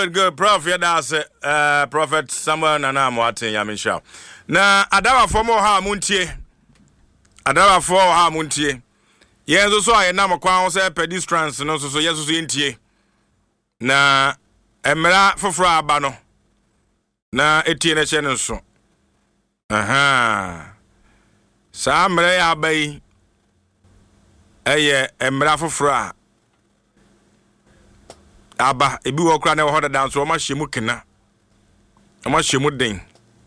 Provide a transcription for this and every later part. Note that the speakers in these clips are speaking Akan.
Good prof, that's Prophet Samuel Nana Moate Yamisha. Na adawa fomo ha muntie. Adawa fo ha muntie. Yenzo so aye na makwa say pedestrians no so yeso so yentie. Na emra foforo aba no. Na etie na che no so. Aha. Sa mre ya bai. Eye emra foforo a aba ebi wo kra na wo hoda dan so o ma hyemu kena o ma hyemu den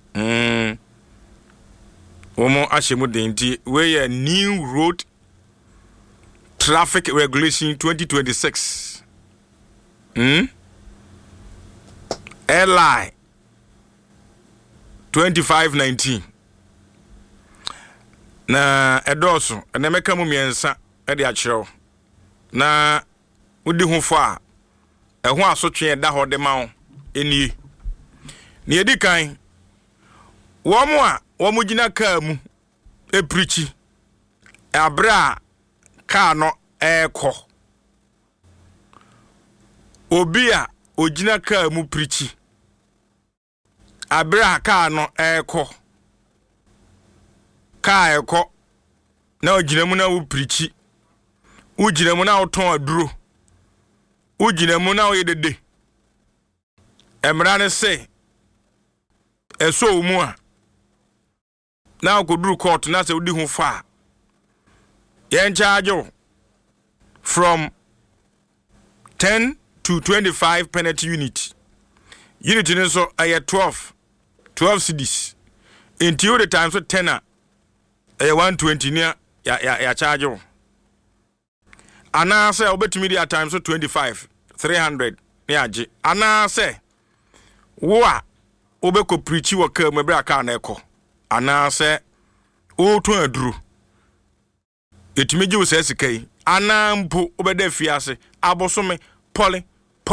wo mo ahyemu den ti we new road traffic regulation 2026 LI 2519 na edoso na meka mu miensa e de a kyerɛw na wodi hu fo a ehun asotwe da ho de ma wo eni ne edi kan wo mo a wo mo gina kaa mu e preachi abra kaa no ekɔ obi a ogina kaa mu preachi abra kaa no ekɔ kaa ekɔ na ogina mu na wo preachi ugina mu na wo ton aduro ujina mu na oyedede emra ne se eso mu a na okoduru court na se odi hu fa yen charge from 10 to 25 penalty unit ne so aye 12 cedis until the time so 10 aye 120 near ya charge ana say obetumi dia time so 25 300 ne age ana say wo a obeko preachi wo ka mebra ka na ekọ ana say o to aduru etumi ji wo say sikai ana mpo obeda fiase abosome pole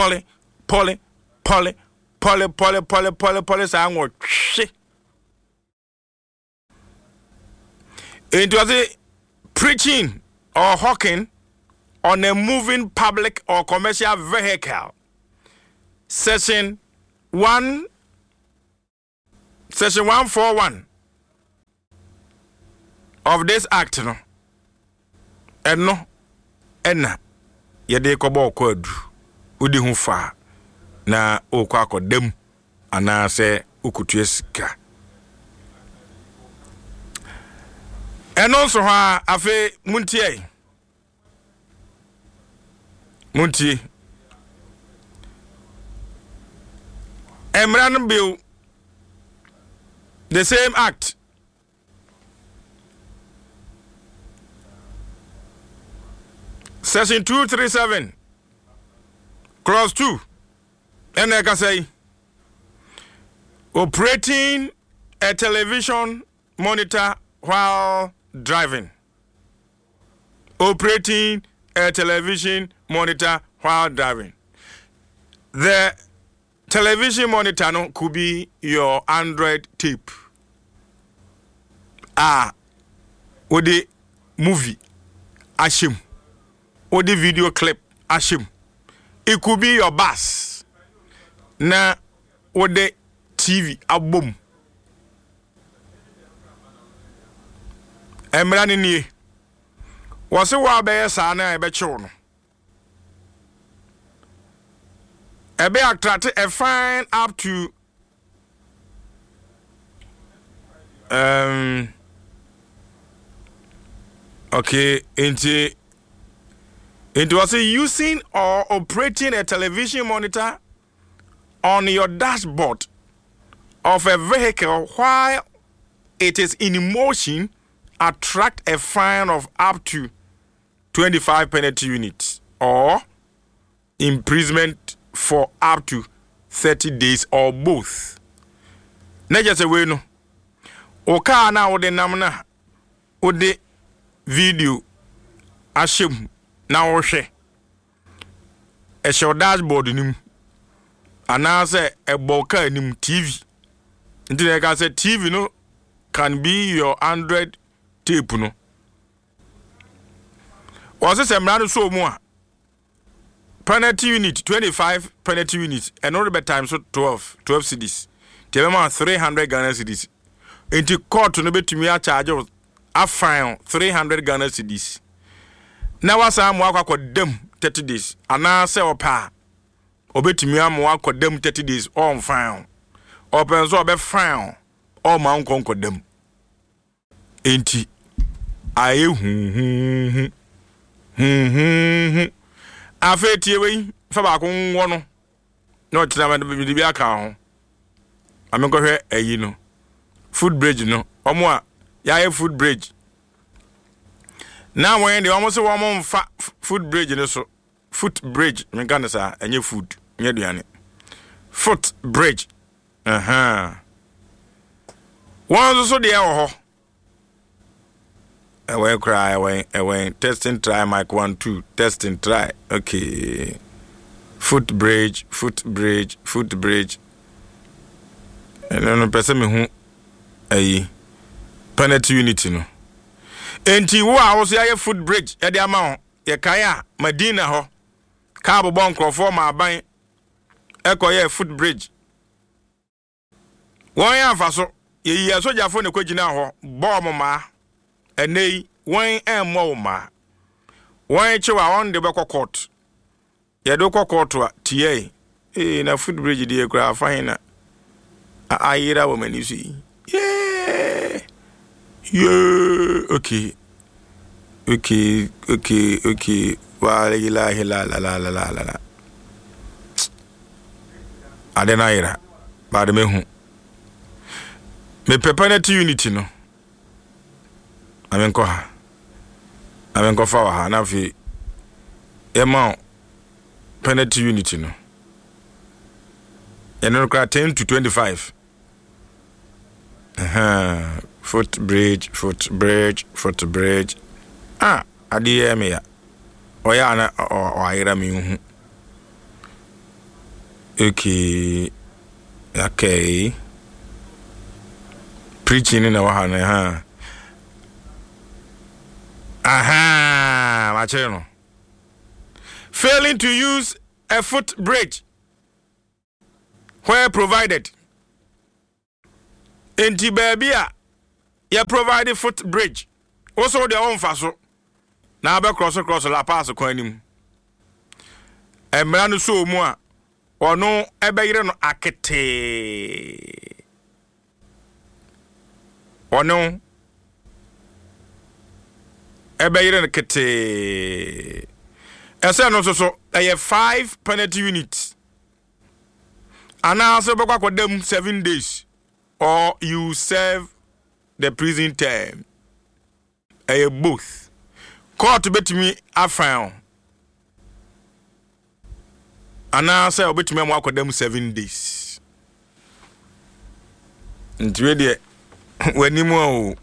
sa anwo hwe it was a preaching or hawking on a moving public or commercial vehicle. Section 141 of this act no. Eno ena yede kobo kwadu udi hu fa na okwa akodem ana se ukutu sika. Eno so ha afi muntie Emran Bill, the same act. Section 237, clause 2. And I can say, operating a television monitor while driving. Operating a television monitor while driving. The television monitor no could be your Android tape. Or the movie ashim. Or the video clip ashim. It could be your bus. Na or the TV album. Emrani ni wase wa be sa na ebe chewo no ebe attract a fine up to okay into was using or operating a television monitor on your dashboard of a vehicle while it is in motion attract a fine of up to 25 penalty units or imprisonment for up to 30 days or both. Na just way no. Oka na ode namna ode video ashem na ohwe. E show dashboard nim. Ana say e boka nim TV. Nti ka say TV no can be your Android tape no. Was this a man so more? penalty unit 25 penalty unit and all the time so 12 cedis. Tell 300 Ghana cedis. Into court no betumi a charge a fine 300 Ghana cedis. Now was am work dem 30 days. And now say opa obetumi am work dem 30 days on fine. Open so be fine. All man kon dem. Enti aye afetie we fa ba ko nwo no no tina me bi aka ho amenko hwe ayi no food bridge no omo a ya food bridge na when de omo se wo mo mfa food bridge no so foot bridge me kan sa enye food nye duane foot bridge one so de e ho away cry away testing try mic 1 2 testing try okay foot bridge and no person me hu ayi penalty unity no enti wo a wo so ya foot bridge e de ama ho ye kan a Madina ho ka bo nkrofo ma aban ekoye foot bridge won ya fa so ye yi asojafo ne kwagina ho bomb ma enei won emmo ma won chewa won de be court ye do court a tie na foot bridge de kura fine na ayira wo mani si yeah okay wa la ilaha la adena ira ba de mehu me penalty unity no amenko fa wa ha na fi ema penalty unity no eno kra 10 to 25 foot bridge adi me ya oya na o ayira mi hu okay preaching na wa ha na macheno failing to use a foot bridge where provided enti babia ya provide foot bridge also the on faso na be cross la pass kwanim emra no so mu a ono ebeyire no akete ono ebeyire no kete ese no so 5 penalty units ana so be kwa dem 7 days or you serve the prison term both court betimi afan ana say obetimi am akodam 7 days ntwe de wanimo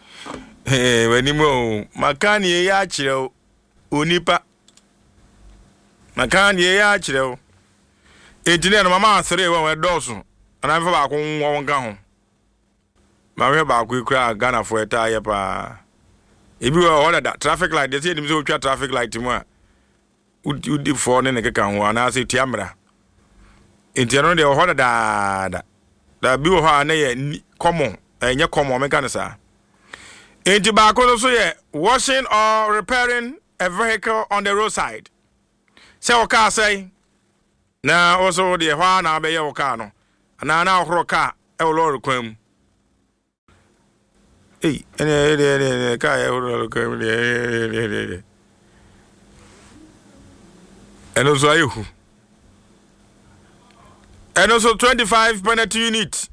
makani ya akire onipa makani ya akire entine no mama asere we doso ana fa ba ko won ga ho ma we ba ko ikura Ghana for eta ye pa ebi we order that traffic light they say dem so twa traffic light mu a udi for ne keka ho ana say tiamra entino de order da bi wo ha na ye common enye common me kan sa enti ba ko so ye washing or repairing a vehicle on the roadside say o car say na also de hwa na be ye o car no na ohoro car e wo lorry kwam ene kai ehoro kwam and also 25 penalty unit.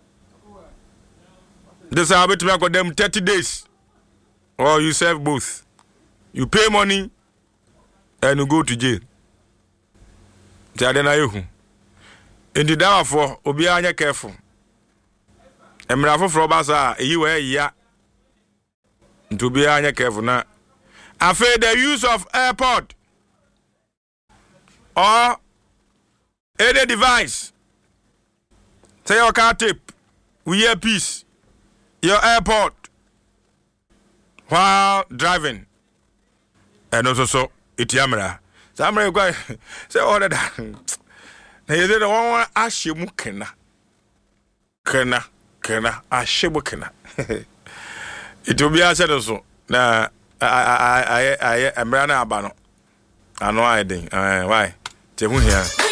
This are to make them 30 days. Or you serve both. You pay money and you go to jail. Jadena you. In the down for Obianya careful. And Mrafo Frobasa, you were ya. To be careful now. After the use of airport or any device, say your car tip, we hear peace, your airport while driving, and also so it yamra. Samre kwa say order that. Na yede the one ahye kena ahye kena. It will be answered so. Na I emra na aba no. Ano I dey. Why? Te hu here.